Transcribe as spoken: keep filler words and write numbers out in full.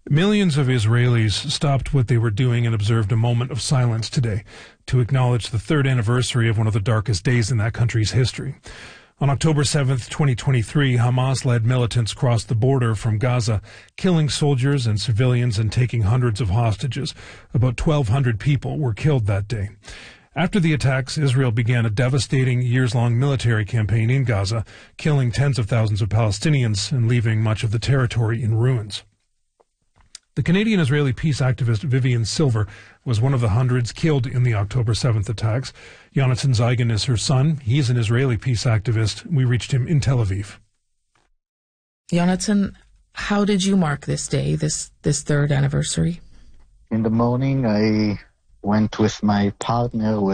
Millions of Israelis stopped what they were doing and observed a moment of silence today to acknowledge the third anniversary of one of the darkest days in that country's history. On October seventh, twenty twenty-three, Hamas-led militants crossed the border from Gaza, killing soldiers and civilians and taking hundreds of hostages. About twelve hundred people were killed that day. After the attacks, Israel began a devastating years-long military campaign in Gaza, killing tens of thousands of Palestinians and leaving much of the territory in ruins. The Canadian-Israeli peace activist Vivian Silver was one of the hundreds killed in the October seventh attacks. Yonatan Zeigen is her son. He's an Israeli peace activist. We reached him in Tel Aviv. Yonatan, how did you mark this day, this, this third anniversary? In the morning, I went with my partner, who